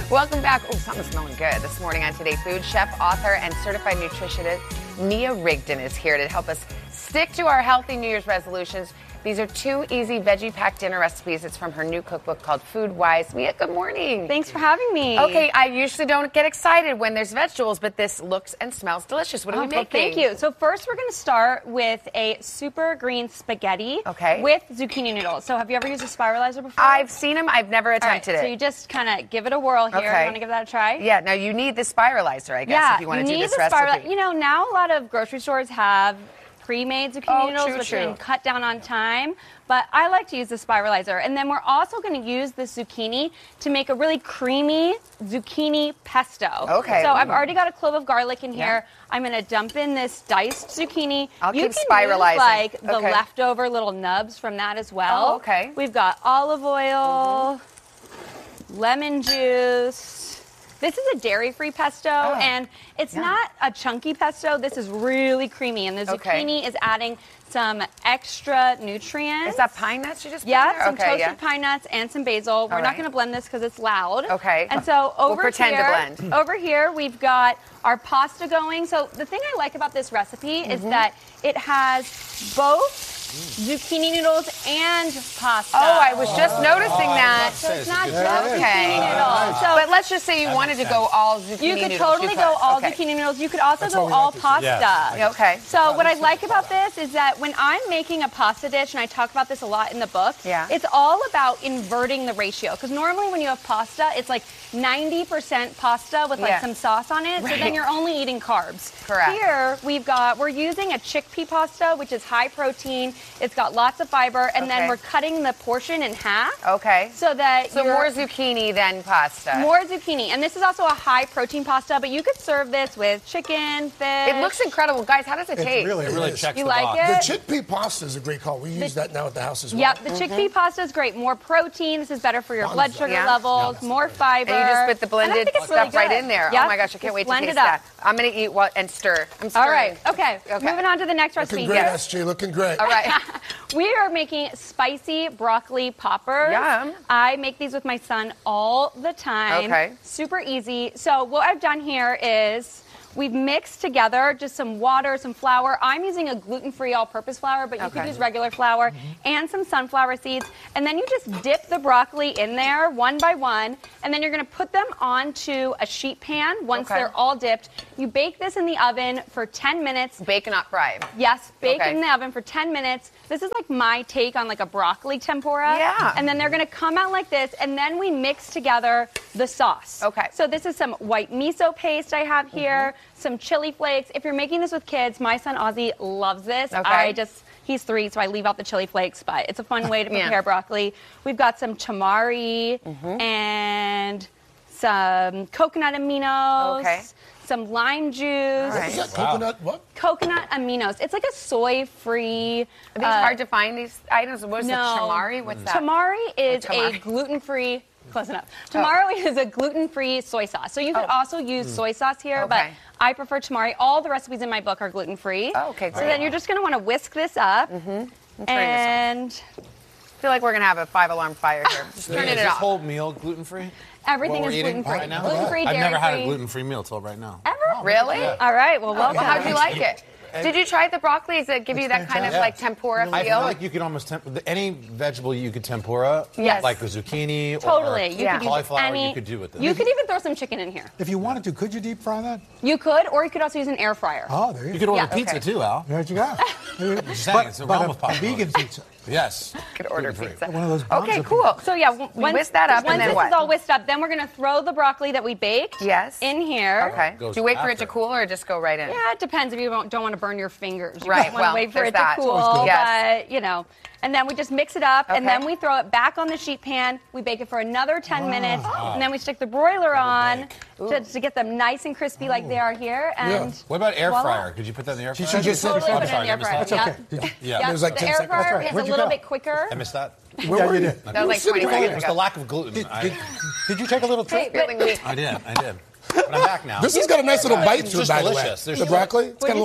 Welcome back. Oh, something's smelling good. This morning on Today Food, chef, author, and certified nutritionist Nia Rigdon is here to help us stick to our healthy New Year's resolutions. These are 2 easy veggie-packed dinner recipes. It's from her new cookbook called Food Wise. Mia, good morning. Thanks for having me. Okay, I usually don't get excited when there's vegetables, but this looks and smells delicious. What are we making? Thank you. So first, we're going to start with a super green spaghetti with zucchini noodles. So have you ever used a spiralizer before? I've seen them. I've never attempted it. So you just kind of give it a whirl here. Okay. You want to give that a try? Yeah. Now, you need the spiralizer, I guess, if you want to do this recipe. You know, now a lot of grocery stores have pre-made zucchini noodles, which can cut down on time. But I like to use the spiralizer. And then we're also going to use the zucchini to make a really creamy zucchini pesto. Okay. So I've already got a clove of garlic in here. I'm going to dump in this diced zucchini. You can spiralize use, like, the leftover little nubs from that as well. Oh, okay. We've got olive oil, lemon juice. This is a dairy-free pesto, and it's not a chunky pesto. This is really creamy, and the zucchini is adding some extra nutrients. Is that pine nuts you just put Yeah, there? some toasted pine nuts and some basil. We're not going to blend this because it's loud. Okay. And so over we'll pretend to blend. Over here, we've got our pasta going. So the thing I like about this recipe is that it has both zucchini noodles and pasta. Oh, I was just noticing that. So it's not just zucchini noodles. So, but let's just say you wanted to go all zucchini noodles. You could totally go all zucchini noodles. You could also go all pasta. Okay. So what I like about this is that when I'm making a pasta dish, and I talk about this a lot in the book, it's all about inverting the ratio. Because normally when you have pasta, it's like 90% pasta with like some sauce on it. So then you're only eating carbs. Correct. Here we're using a chickpea pasta, which is high protein. It's got lots of fiber, and then we're cutting the portion in half. Okay. So more zucchini than pasta. More zucchini. And this is also a high protein pasta, but you could serve this with chicken, fish. It looks incredible. Guys, how does it taste? It really checks you the like box. it? The chickpea pasta is a great call. We use that now at the house as well. Yep, the chickpea pasta is great. More protein. This is better for your blood sugar levels. More fiber. And you just put the blended stuff right in there. Yep. Oh my gosh, I can't wait to blend taste it up. that. I'm going to eat and stir. I'm stirring. All right. Okay. Moving on to the next recipe. Looking great, SJ. Looking great. All right. We are making spicy broccoli poppers. Yum. I make these with my son all the time. Okay. Super easy. So what I've done here is we've mixed together just some water, some flour. I'm using a gluten-free all-purpose flour, but you could use regular flour and some sunflower seeds. And then you just dip the broccoli in there one by one, and then you're going to put them onto a sheet pan once they're all dipped. You bake this in the oven for 10 minutes. Bake and not fry. Yes, bake in the oven for 10 minutes. This is like my take on like a broccoli tempura. Yeah. And then they're going to come out like this, and then we mix together the sauce. Okay. So this is some white miso paste I have here, some chili flakes. If you're making this with kids, my son Ozzy loves this. He's 3, so I leave out the chili flakes, but it's a fun way to prepare broccoli. We've got some tamari and some coconut aminos. Some lime juice. Is that coconut what? Coconut aminos. It's like a soy-free. Are these hard to find, these items? What's the tamari? What's that? Tamari is a gluten-free. Close enough. Tamari is a gluten-free soy sauce. So you could also use soy sauce here, but I prefer tamari. All the recipes in my book are gluten-free. Oh, okay, great. So then you're just going to want to whisk this up. And I feel like we're going to have a 5-alarm fire here. Just turning it Is this off. whole meal gluten-free? everything is gluten-free. Right now? Gluten-free, I've never had a dairy-free. gluten-free meal till right now. Ever? Really? Yeah. All right, well, welcome. Well, how'd you like it? Did you try the broccoli? Does it give you that kind of like tempura feel? I feel like you could almost any vegetable you could tempura, Yes. like the zucchini Totally. or You could use cauliflower, any- you could do with this. You could even throw some chicken in here. If you wanted to, could you deep fry that? You could, or you could also use an air fryer. Oh, there you You go. could order Yeah. pizza too, Al. There you go. Just saying, it's a realm of a possibility. vegan pizza. Yes. Could order Gluten-free. pizza. One of those Okay, bonzo cool. So yeah, We whisk that up, and once then this what? is all whisked up, then we're gonna throw the broccoli that we baked Yes. in here. Okay. Goes Do you wait for it after. to cool or just go right in? Yeah, it depends if you don't want to burn your fingers. You Right, want well, to wait for there's it that. to It's always cool, good. Yes. but you know. And then we just mix it up, and Okay. then we throw it back on the sheet pan. We bake it for another 10 minutes, and then we stick the broiler on to get them nice and crispy like they are here. And What about air voila. fryer? Could you put that in the air fryer? She just said Totally I'm put it in sorry, the air I missed fryer. that. That's Yeah. okay. Yeah. There's like The 10 air seconds. fryer That's right. is Where'd a you little go? bit quicker. I missed that. Yeah, you did. That was like 20 seconds It was the ago. lack of gluten. Did you take a little trip? Feeling weak. I did. But I'm back now. This has got a nice little bite It's to it, just by the way. delicious. There's The broccoli, it's got a little bite.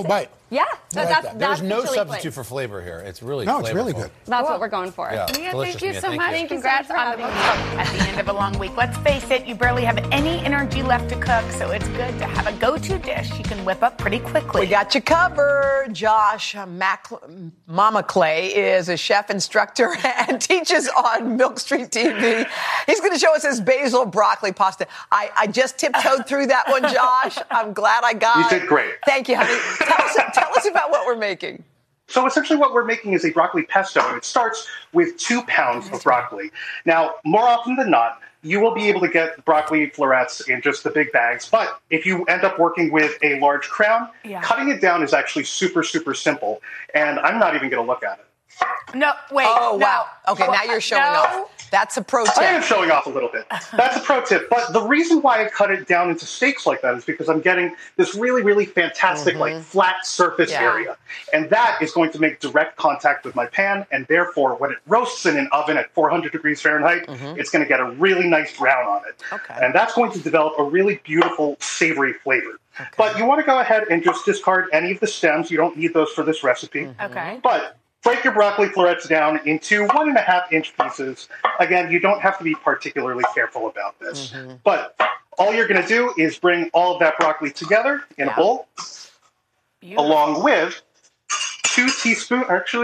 Yeah, so like that's that. There's that's no chili substitute flakes. for flavor here. It's really No, it's really flavorful. good. That's what we're going for. Yeah. Mia, Delicious, thank you Mia. so Thank much. you. Congrats on the book At the end of a long week. Let's face it, you barely have any energy left to cook, so it's good to have a go-to dish you can whip up pretty quickly. We got you covered. Josh Mama Clay is a chef instructor and teaches on Milk Street TV. He's going to show us his basil broccoli pasta. I just tiptoed through that one, Josh. I'm glad I got it. You did great. Thank you, honey. Tell us about what we're making. So essentially what we're making is a broccoli pesto, and it starts with 2 pounds of broccoli. Now, more often than not, you will be able to get broccoli florets in just the big bags, but if you end up working with a large crown, cutting it down is actually super, super simple, and I'm not even going to look at it. No, wait. Oh, no. wow. Okay, now you're showing off. That's a pro tip. I am showing off a little bit. That's a pro tip. But the reason why I cut it down into steaks like that is because I'm getting this really, really fantastic, like flat surface area. And that is going to make direct contact with my pan. And therefore, when it roasts in an oven at 400 degrees Fahrenheit, it's going to get a really nice brown on it. Okay. And that's going to develop a really beautiful, savory flavor. Okay. But you want to go ahead and just discard any of the stems. You don't need those for this recipe. Okay. But break your broccoli florets down into 1.5-inch pieces. Again, you don't have to be particularly careful about this. But all you're going to do is bring all of that broccoli together in a bowl, along with 2 teaspoons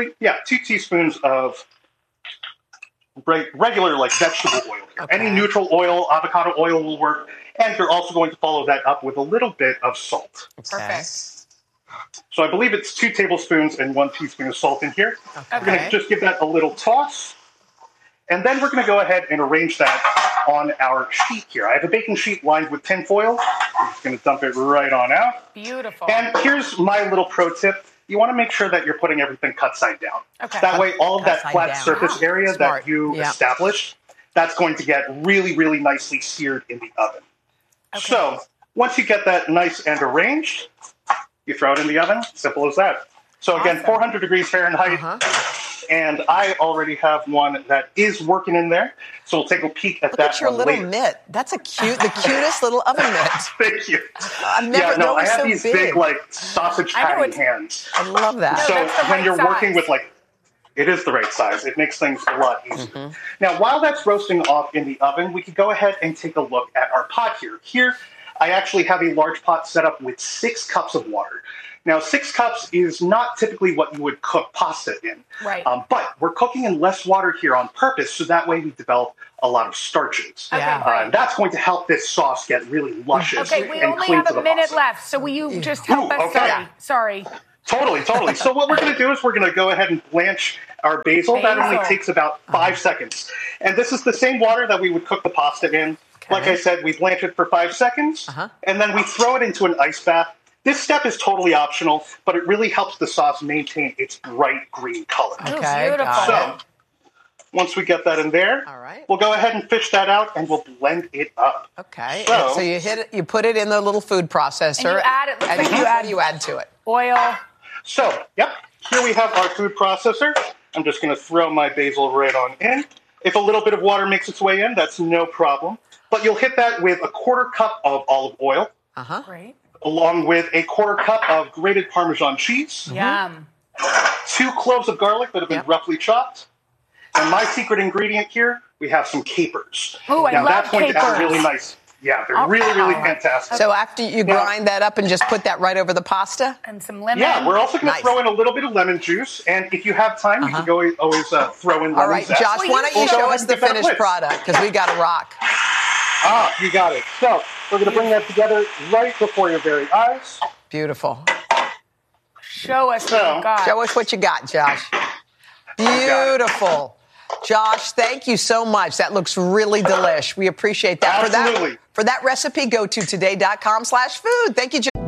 of regular, like, vegetable oil. Okay. Any neutral oil, avocado oil will work. And you're also going to follow that up with a little bit of salt. Perfect. So I believe it's 2 tablespoons and 1 teaspoon of salt in here. Okay. We're going to just give that a little toss. And then we're going to go ahead and arrange that on our sheet here. I have a baking sheet lined with tin foil. I'm just going to dump it right on out. Beautiful. And here's my little pro tip. You want to make sure that you're putting everything cut side down. Okay. That way, all of that flat surface area that you established, that's going to get really, really nicely seared in the oven. Okay. So once you get that nice and arranged, you throw it in the oven. Simple as that. So again, 400 degrees Fahrenheit. And I already have one that is working in there. So we'll take a peek at that. Look at your little mitt. That's the cutest little oven mitt. Thank you. I've never known I have so these big like sausage patty hands. I love that. So when you're working with it is the right size. It makes things a lot easier. Now, while that's roasting off in the oven, we can go ahead and take a look at our pot here. Here, I actually have a large pot set up with 6 cups of water. Now, 6 cups is not typically what you would cook pasta in. Right. But we're cooking in less water here on purpose, so that way we develop a lot of starches. Okay, and that's going to help this sauce get really luscious. Okay, we and only clean have to a the minute pasta. left, so will you just help us? Okay. Sorry. Totally. So what we're going to do is we're going to go ahead and blanch our basil. That only takes about 5 seconds. And this is the same water that we would cook the pasta in. Okay. Like I said, we blanch it for 5 seconds, and then we throw it into an ice bath. This step is totally optional, but it really helps the sauce maintain its bright green color. Okay, beautiful. So once we get that in there, we'll go ahead and fish that out, and we'll blend it up. Okay. So you hit it. You put it in the little food processor. And you add it. And what do you add to it? Oil. So, here we have our food processor. I'm just going to throw my basil right on in. If a little bit of water makes its way in, that's no problem. But you'll hit that with a 1/4 cup of olive oil. Great. Along with a 1/4 cup of grated Parmesan cheese. Yum. 2 cloves of garlic that have been roughly chopped. And my secret ingredient here, we have some capers. Ooh, I love that's going capers. to add really nice. Yeah, they're really fantastic. So after you grind that up and just put that right over the pasta? And some lemon. Yeah, we're also going to throw in a little bit of lemon juice. And if you have time, you can always throw in lemon All right, zest. Josh, why don't you show us the finished product? Because we got to rock. You got it. So we're going to bring that together right before your very eyes. Beautiful. Show us what you got. Show us what you got, Josh. Beautiful. Josh, thank you so much. That looks really delish. We appreciate that. Absolutely. For that recipe, go to today.com/food. Thank you, Josh.